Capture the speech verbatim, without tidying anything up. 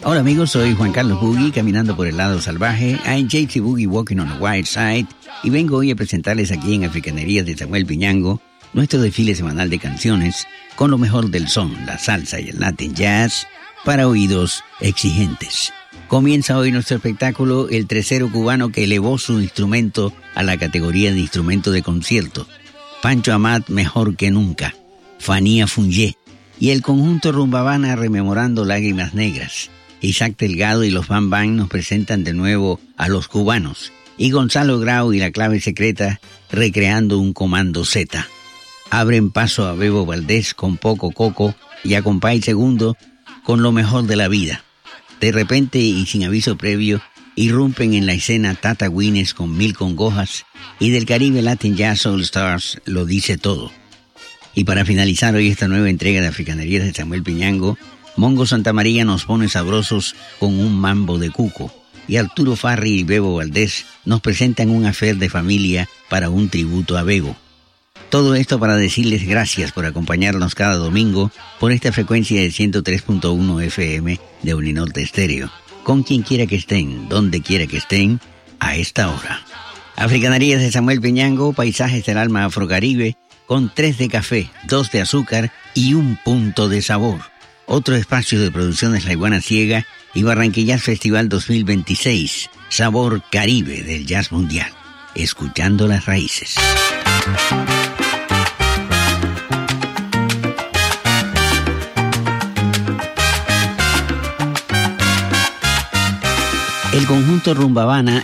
Hola amigos, soy Juan Carlos Boogie, caminando por el lado salvaje. I'm J T Boogie walking on the wild side. Y vengo hoy a presentarles aquí en Africanerías de Samuel Piñango nuestro desfile semanal de canciones con lo mejor del son, la salsa y el Latin jazz para oídos exigentes. Comienza hoy nuestro espectáculo el trecero cubano que elevó su instrumento a la categoría de instrumento de concierto. Pancho Amat mejor que nunca. Fania Fungé. Y el conjunto Rumbabana rememorando Lágrimas Negras. Isaac Delgado y los Bam Bam nos presentan de nuevo a los cubanos. Y Gonzalo Grau y la Clave Secreta recreando un Comando Z. Abren paso a Bebo Valdés con Poco Coco y a Compay Segundo con Lo Mejor de la Vida. De repente y sin aviso previo, irrumpen en la escena Tata Guinness con Mil Congojas y del Caribe Latin Jazz All Stars Lo Dice Todo. Y para finalizar hoy esta nueva entrega de Africanerías de Samuel Piñango, Mongo Santamaría nos pone sabrosos con un mambo de cuco. Y Arturo Farri y Bebo Valdés nos presentan un affair de familia para un tributo a Bebo. Todo esto para decirles gracias por acompañarnos cada domingo por esta frecuencia de ciento tres punto uno F M de Uninorte Estéreo. Con quien quiera que estén, donde quiera que estén, a esta hora. Africanerías de Samuel Piñango, paisajes del alma afrocaribe, con tres de café, dos de azúcar y un punto de sabor. Otro espacio de producciones La Iguana Ciega y Barranquilla Festival dos mil veintiséis, Sabor Caribe del Jazz Mundial. Escuchando las raíces. El conjunto Rumbabana